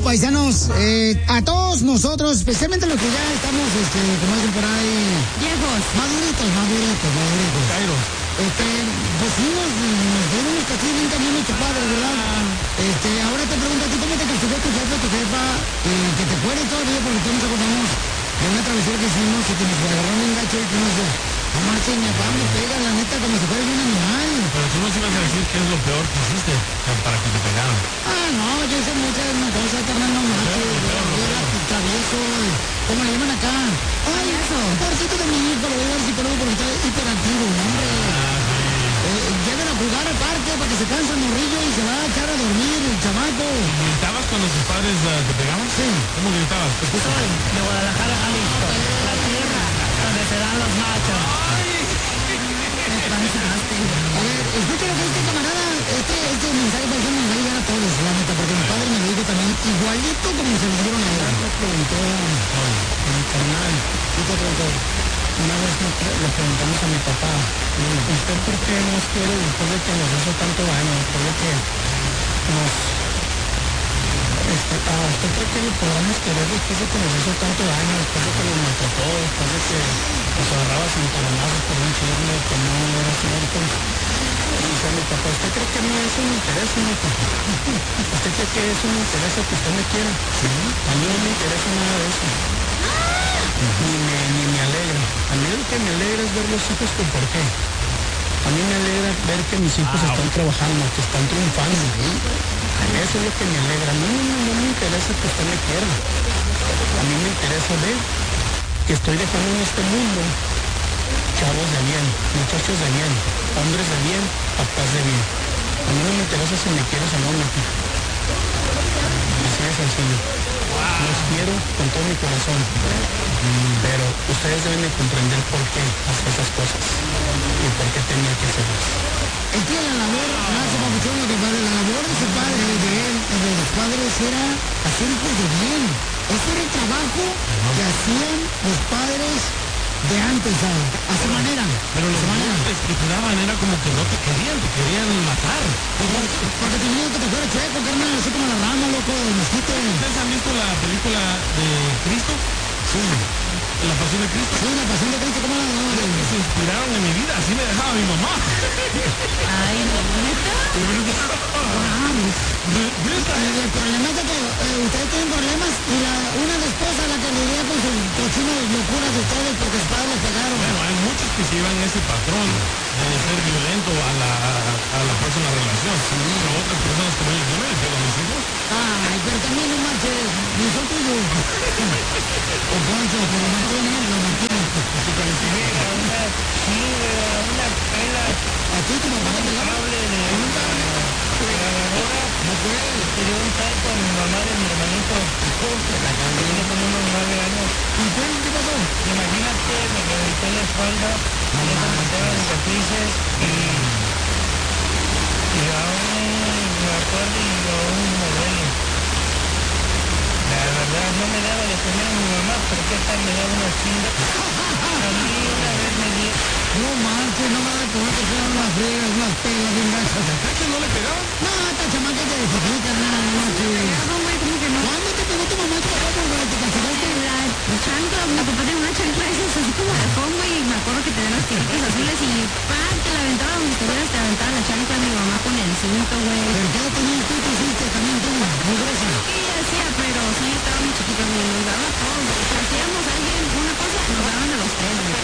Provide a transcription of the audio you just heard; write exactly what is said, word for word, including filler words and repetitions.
paisanos, eh, a todos nosotros, especialmente los que ya estamos, este, como dicen por ahí, viejos, maduritos, maduritos, maduritos. Cairo. Este, pues sí, nos, nos dieron unos castigos bien también nuestros padres, ¿verdad? Este, ahora te pregunto a ti, ¿cómo te castigó tu jefe, tu jefa? Eh, que te acuerdes todavía, porque todos nos acordamos de una travesura que hicimos y que nos agarró un engacho y que nos dijo, no marchen, mi papá me pega, la neta, como si fuera un animal. Pero tú nos ibas a decir qué es lo peor que hiciste para que te pegaran. Ah, no, yo hice muchas cosas, carnal, no marches, yo era travieso, ¿cómo le llaman acá? Ay, eso, pobrecito de mi hijo, lo voy a dar psicólogo porque está hiperactivo, hombre. Eh, lleven a jugar al parque para que se canse el morrillo y se va a echar a dormir el chamaco. ¿Gritabas cuando tus padres uh, te pegaban? Sí. ¿Cómo gritabas? Soy de Guadalajara, Jalisco, la tierra donde se dan los machos. Me transaste. A ver, escucha lo que dice camarada. Este, este mensaje para eso nos va a llegar a todos, la neta, porque mi padre me lo dijo también igualito como se lo dieron a él. Me preguntó a mi carnal, ¿qué te preguntó? Una vez le preguntamos a mi papá, ¿usted por qué nos quiere después de que nos hizo tanto daño? Después de que nos... Este, ah, ¿usted cree que le podamos querer después de que nos hizo tanto daño? Después de que nos maltrató, después de que nos agarraba sin caramazos por un chisme que no era cierto. Y dice mi papá, ¿usted cree que a mí eso me interesa, mi papá? ¿Usted cree que eso me interesa que usted me quiera? Sí. A mí no me interesa nada de eso. Ni me, ni me alegra. A mí lo que me alegra es ver los hijos con por qué. A mí me alegra ver que mis hijos están trabajando, que están triunfando. ¿Sí? Eso es lo que me alegra. No, no, no me interesa que usted me quiera. A mí me interesa ver que estoy dejando en este mundo chavos de bien, muchachos de bien, hombres de bien, papás de bien. A mí no me interesa si me quieres o no, me quiero. Así de sencillo. Los quiero con todo mi corazón, pero ustedes deben de comprender por qué hace esas cosas y por qué tenía que hacerlas. Es que la labor, gracias papuchón, lo que padre, la labor de su padre, de él, de los padres era hacer hijos de bien. Ese era el trabajo que hacían los padres de antes, a, a su manera. Pero los golpes que te daban era como que no te querían, te querían matar. Porque tenían que te fuera chueco, carnal, así como la rama, loco, del mosquito. ¿Ustedes han visto la película de Cristo? Sí. ¿La Pasión de Cristo? Sí, la Pasión de Cristo, ¿cómo la no? Es que se inspiraron en mi vida, así me dejaba mi mamá. Ay, ¿neta? Wow. El problema es que eh, ustedes tienen problemas y la, una de esposa la que lidia con sus cochinos locuras de ustedes porque sus padres les pegaron. Bueno, hay muchos que llevan ese patrón de ser violento a la, a la próxima relación. Sí. Pero otras personas como ellos, yo no les pego a mis hijos. Ay, pero también no manches, ni son tuyos. O Poncho, pero lo mantienen, lo mantienen. Mira, una, sí, una pela. ¿A ti tu mamá te pegaba? Hable de una pegadora. No puede. Se dio un salto a mi mamá de mi hermanito. Tiene como unos nueve años. ¿Y qué? ¿Qué pasó? Imagínate, me reventó la espalda, me comenté las cicatrices y, y aún me acuerdo y aún me duele. La verdad no me daba de comer a mi mamá porque esta me daba una chinga. A mí una vez me dio... No manches, no me da comer que sean unas fregas, unas pelas bien gachas. ¿A qué no le pegaban? No, esta chamaca te desafía, carnal, no manches.